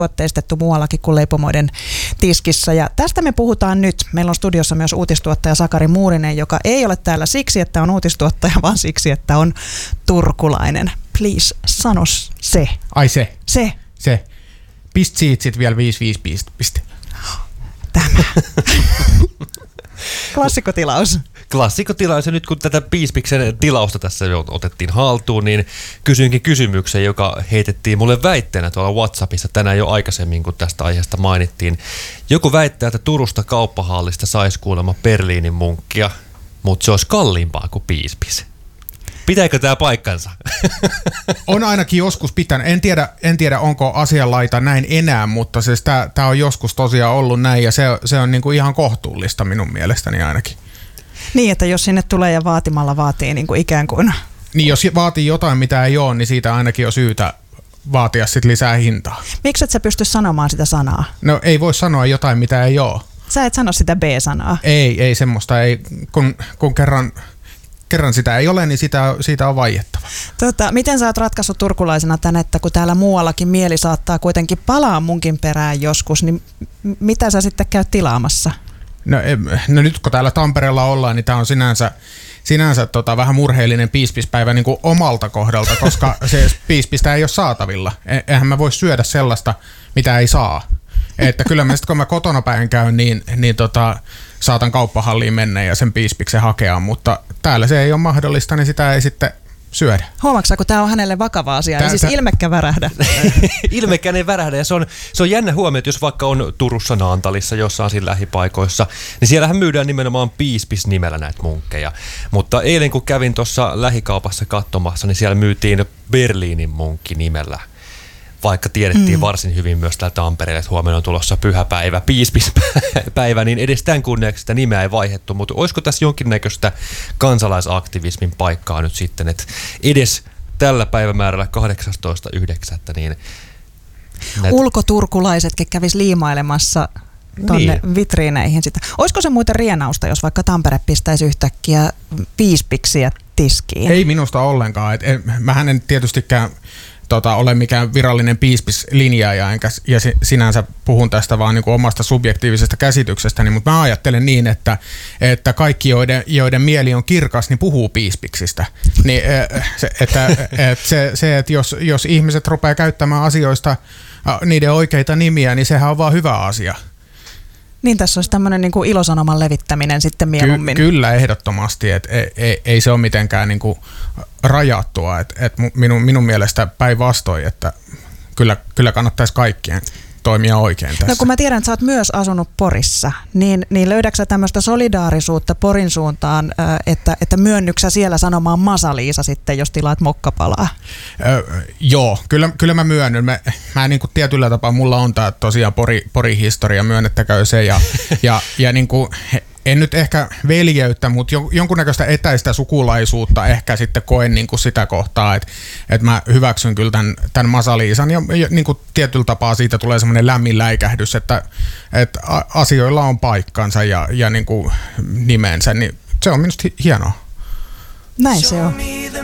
tuotteistettu muuallakin kuin leipomoiden tiskissä. Ja tästä me puhutaan nyt. Meillä on studiossa myös uutistuottaja Sakari Muurinen, joka ei ole täällä siksi, että on uutistuottaja, vaan siksi, että on turkulainen. Please, sano se. Ai se. Se. Se. Sit vielä 5 piste. Tämä. Klassikotilaus. Klassikotilaus, ja nyt kun tätä Piispiksen tilausta tässä jo otettiin haltuun, niin kysyinkin kysymyksen, joka heitettiin mulle väitteenä tuolla WhatsAppissa tänään jo aikaisemmin, kun tästä aiheesta mainittiin. Joku väittää, että Turusta kauppahallista saisi kuulemma Berliinin munkkia, mutta se olisi kalliimpaa kuin Piispis. Pitääkö tämä paikkansa? On ainakin joskus pitänyt. En tiedä onko asianlaita näin enää, mutta siis tämä on joskus tosiaan ollut näin, ja se on niinku ihan kohtuullista minun mielestäni ainakin. Niin, että jos sinne tulee ja vaatimalla vaatii niin kuin ikään kuin. Niin, jos vaatii jotain, mitä ei ole, niin siitä ainakin on syytä vaatia sit lisää hintaa. Miksi et sä pysty sanomaan sitä sanaa? No ei voi sanoa jotain, mitä ei ole. Sä et sano sitä B-sanaa. Ei semmoista. Ei, kun kerran sitä ei ole, niin siitä on vaiettava. Miten sä oot ratkaissut turkulaisena tän, että kun täällä muuallakin mieli saattaa kuitenkin palaa munkin perään joskus, niin mitä sä sitten käyt tilaamassa? No nyt kun täällä Tampereella ollaan, niin tää on sinänsä vähän murheellinen piispispäivä niin kuin omalta kohdalta, koska se piispistä ei ole saatavilla. Eihän mä voi syödä sellaista, mitä ei saa. Että kyllä mä sitten kun mä kotona päin käyn, niin saatan kauppahalliin mennä ja sen piispiksen hakea, mutta täällä se ei ole mahdollista, niin sitä ei sitten syödä. Huomaatko, kun tämä on hänelle vakava asia, ei siis ilmekkä värähdä. Ilmekään ei värähdä, ja se on jännä huomio, että jos vaikka on Turussa Naantalissa, jossain siinä lähipaikoissa, niin siellähän myydään nimenomaan Piispis-nimellä näitä munkkeja. Mutta eilen kun kävin tuossa lähikaupassa katsomassa, niin siellä myytiin Berliinin munkki nimellä. Vaikka tiedettiin varsin hyvin myös täällä Tampereella, että huomenna on tulossa pyhäpäivä, Piispispäivä, niin edes tämän kunniaksi sitä nimeä ei vaihdettu. Mutta olisiko tässä jonkinnäköistä kansalaisaktivismin paikkaa nyt sitten, että edes tällä päivämäärällä 18.9. niin ulkoturkulaisetkin kävis liimailemassa tonne vitriineihin sitä. Olisiko se muuten rienausta, jos vaikka Tampere pistäisi yhtäkkiä piispiksiä tiskiin? Ei minusta ollenkaan. Mähän en tietystikään ole mikään virallinen piispislinjaaja, ja sinänsä puhun tästä vaan niin kuin omasta subjektiivisesta käsityksestäni, mutta mä ajattelen niin, että kaikki, joiden mieli on kirkas, niin puhuu piispiksistä. Niin, että jos ihmiset rupeaa käyttämään asioista niiden oikeita nimiä, niin sehän on vaan hyvä asia. Niin tässä olisi tämmöinen niin kuin ilosanoman levittäminen sitten mieluummin. Kyllä, ehdottomasti. Ei se ole mitenkään niin kuin rajattua. Minun mielestä päinvastoin, että kyllä kannattaisi kaikkien toimia oikein tässä. No kun mä tiedän, että sä oot myös asunut Porissa, niin löydätkö sä tämmöistä solidaarisuutta Porin suuntaan, että myönnyksä siellä sanomaan Masa-Liisa sitten, jos tilaat mokkapalaa? Joo, kyllä mä myönnyn. Mä niin kuin tietyllä tapaa, mulla on tää tosiaan Pori-historia, myönnettäköön se. Ja niin kuin, en nyt ehkä veljeyttä, mutta jonkunnäköistä etäistä sukulaisuutta ehkä sitten koen niin kuin sitä kohtaa, että mä hyväksyn kyllä tämän Masa-Liisan, ja niin kuin tietyllä tapaa siitä tulee semmoinen lämmin läikähdys, että asioilla on paikkansa ja niin kuin nimensä, niin se on minusta hienoa. Näin se on.